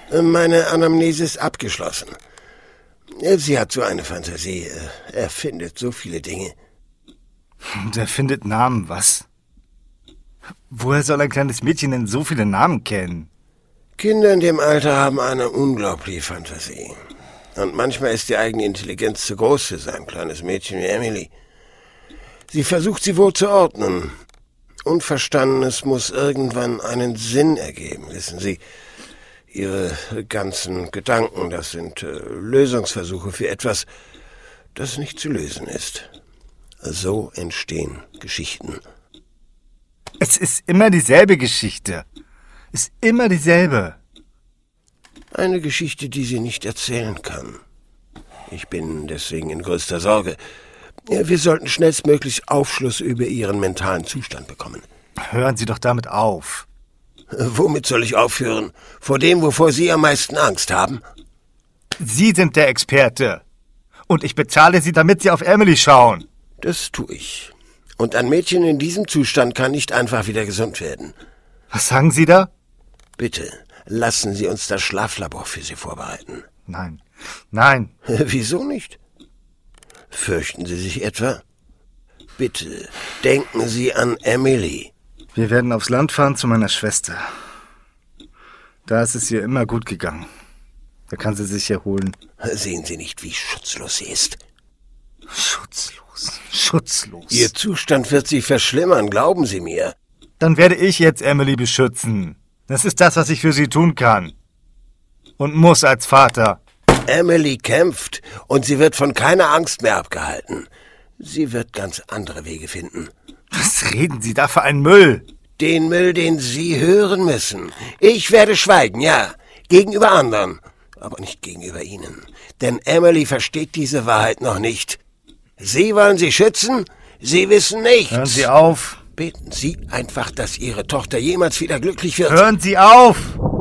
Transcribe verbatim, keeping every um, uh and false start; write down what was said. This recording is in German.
Meine Anamnese ist abgeschlossen. Sie hat so eine Fantasie. Er findet so viele Dinge. Und er findet Namen, was? Woher soll ein kleines Mädchen denn so viele Namen kennen? Kinder in dem Alter haben eine unglaubliche Fantasie. Und manchmal ist die eigene Intelligenz zu groß für so ein kleines Mädchen wie Emily. Sie versucht, sie wohl zu ordnen. Unverstandenes muss irgendwann einen Sinn ergeben, wissen Sie. Ihre ganzen Gedanken, das sind äh, Lösungsversuche für etwas, das nicht zu lösen ist. So entstehen Geschichten. Es ist immer dieselbe Geschichte. Ist immer dieselbe. Eine Geschichte, die sie nicht erzählen kann. Ich bin deswegen in größter Sorge. Wir sollten schnellstmöglich Aufschluss über ihren mentalen Zustand bekommen. Hören Sie doch damit auf. Womit soll ich aufhören? Vor dem, wovor Sie am meisten Angst haben? Sie sind der Experte. Und ich bezahle Sie, damit Sie auf Emily schauen. Das tue ich. Und ein Mädchen in diesem Zustand kann nicht einfach wieder gesund werden. Was sagen Sie da? Bitte, lassen Sie uns das Schlaflabor für Sie vorbereiten. Nein, nein. Wieso nicht? Fürchten Sie sich etwa? Bitte, denken Sie an Emily. Wir werden aufs Land fahren zu meiner Schwester. Da ist es ihr immer gut gegangen. Da kann sie sich erholen. Sehen Sie nicht, wie schutzlos sie ist? Schutzlos, schutzlos. Ihr Zustand wird sich verschlimmern, glauben Sie mir. Dann werde ich jetzt Emily beschützen. Das ist das, was ich für sie tun kann. Und muss als Vater. Emily kämpft und sie wird von keiner Angst mehr abgehalten. Sie wird ganz andere Wege finden. Was reden Sie da für einen Müll? Den Müll, den Sie hören müssen. Ich werde schweigen, ja, gegenüber anderen, aber nicht gegenüber Ihnen. Denn Emily versteht diese Wahrheit noch nicht. Sie wollen sie schützen? Sie wissen nichts. Hören Sie auf. Beten Sie einfach, dass Ihre Tochter jemals wieder glücklich wird. Hören Sie auf!